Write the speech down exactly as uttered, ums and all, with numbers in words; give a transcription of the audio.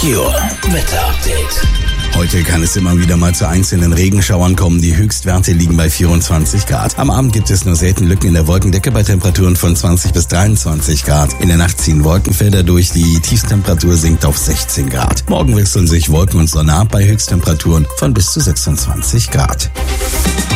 Merkur Wetter Update. Heute kann es immer wieder mal zu einzelnen Regenschauern kommen. Die Höchstwerte liegen bei vierundzwanzig Grad. Am Abend gibt es nur selten Lücken in der Wolkendecke bei Temperaturen von zwanzig bis dreiundzwanzig Grad. In der Nacht ziehen Wolkenfelder durch, die Tiefstemperatur sinkt auf sechzehn Grad. Morgen wechseln sich Wolken und Sonne ab bei Höchsttemperaturen von bis zu sechsundzwanzig Grad.